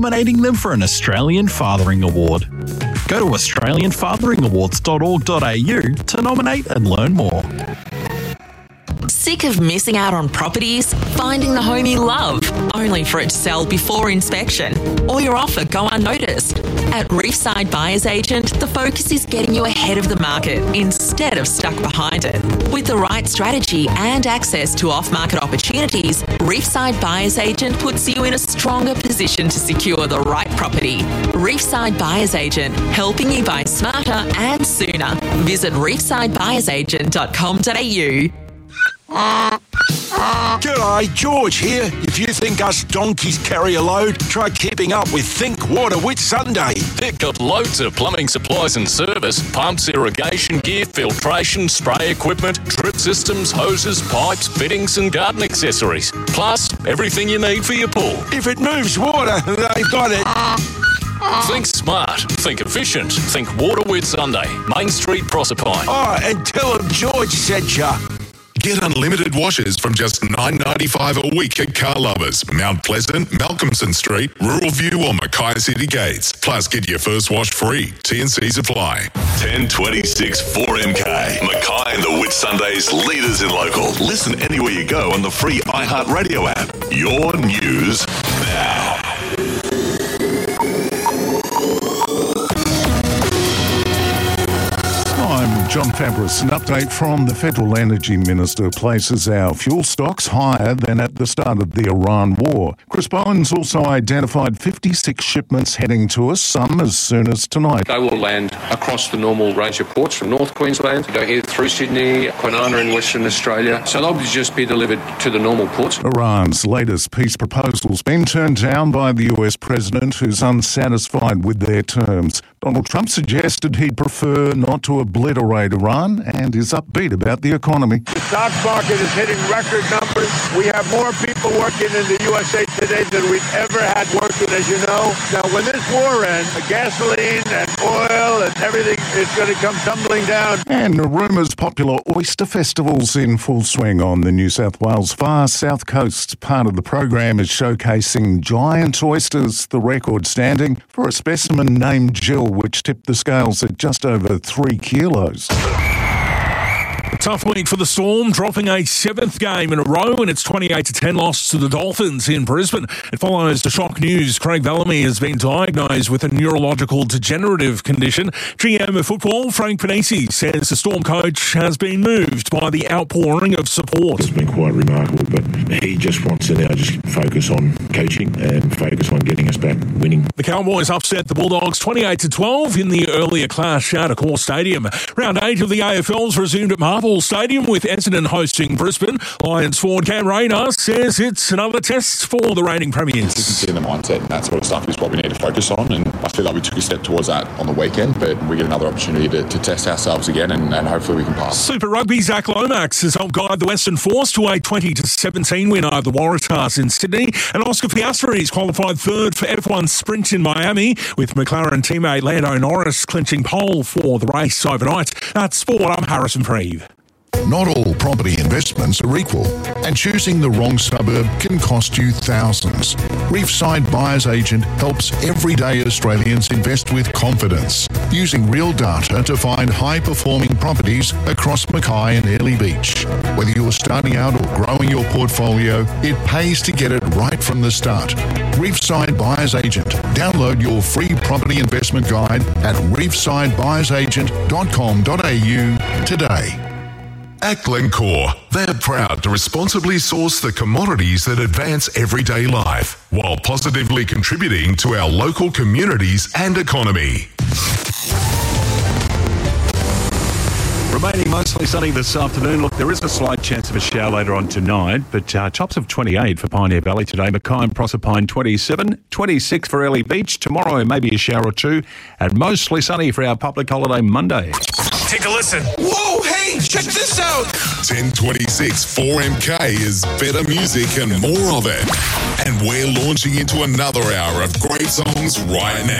nominating them for an Australian Fathering Award. Go to australianfatheringawards.org.au to nominate and learn more. Sick of missing out on properties? Finding the home you love, only for it to sell before inspection, or your offer go unnoticed? At Reefside Buyers Agent, the focus is getting you ahead of the market instead of stuck behind it. With the right strategy and access to off-market opportunities, Reefside Buyers Agent puts you in a stronger position to secure the right property. Reefside Buyers Agent, helping you buy smarter and sooner. Visit reefsidebuyersagent.com.au. G'day, George here. If you think us donkeys carry a load, try keeping up with Think Water Whitsunday. They've got loads of plumbing supplies and service, pumps, irrigation gear, filtration, spray equipment, drip systems, hoses, pipes, fittings and garden accessories. Plus, everything you need for your pool. If it moves water, they've got it. Think smart, think efficient, think Water Whitsunday, Main Street, Proserpine. Oh, and tell them George sent ya. Get unlimited washes from just $9.95 a week at Car Lovers, Mount Pleasant, Malcolmson Street, Rural View or Mackay City Gates. Plus, get your first wash free. T&Cs apply. 1026 4MK. Mackay and the Whitsundays leaders in local. Listen anywhere you go on the free iHeartRadio app. Your news now. I'm John Fabris. An update from the Federal Energy Minister places our fuel stocks higher than at the start of the Iran war. Chris Bowen's also identified 56 shipments heading to us, some as soon as tonight. They will land across the normal range of ports from North Queensland, go here through Sydney, Kwinana in Western Australia. So they'll just be delivered to the normal ports. Iran's latest peace proposal's been turned down by the US president, who's unsatisfied with their terms. Donald Trump suggested he'd prefer not to obliterate Iran and is upbeat about the economy. The stock market is hitting record numbers. We have more people working in the USA today than we've ever had working, as you know. Now, when this war ends, the gasoline and oil and everything is going to come tumbling down. And rumours popular oyster festivals in full swing on the New South Wales far south coast. Part of the program is showcasing giant oysters, the record standing for a specimen named Jill, which tipped the scales at just over 3 kilos. A tough week for the Storm, dropping a 7th game in a row in its 28-10 loss to the Dolphins in Brisbane. It follows the shock news. Craig Bellamy has been diagnosed with a neurological degenerative condition. GM of football, Frank Panisi, says the Storm coach has been moved by the outpouring of support. It's been quite remarkable, but he just wants to now just focus on coaching and focus on getting us back winning. The Cowboys upset the Bulldogs 28-12 in the earlier clash at Accor Stadium. Round 8 of the AFL's resumed at Marvel Stadium with Essendon hosting Brisbane. Lions forward Cam Rayner says it's another test for the reigning premiers. Consistency in the mindset and that sort of stuff is what we need to focus on, and I feel like we took a step towards that on the weekend, but we get another opportunity to test ourselves again and hopefully we can pass. Super Rugby Zach Lomax has helped guide the Western Force to a 20-17 win over the Waratahs in Sydney, and Oscar Piastri is qualified third for F1 Sprint in Miami, with McLaren teammate Lando Norris clinching pole for the race overnight. That's Sport. I'm Harrison Freeve. Not all property investments are equal, and choosing the wrong suburb can cost you thousands. Reefside Buyers Agent helps everyday Australians invest with confidence, using real data to find high-performing properties across Mackay and Airlie Beach. Whether you're starting out or growing your portfolio, it pays to get it right from the start. Reefside Buyers Agent. Download your free property investment guide at reefsidebuyersagent.com.au today. At Glencore, they're proud to responsibly source the commodities that advance everyday life while positively contributing to our local communities and economy. Remaining mostly sunny this afternoon. Look, there is a slight chance of a shower later on tonight, but tops of 28 for Pioneer Valley today. Mackay and Proserpine 27, 26 for Airlie Beach. Tomorrow, maybe a shower or two, and mostly sunny for our public holiday Monday. Take a listen. Whoa, hey, check this out. 1026 4MK is better music and more of it. And we're launching into another hour of great songs right now.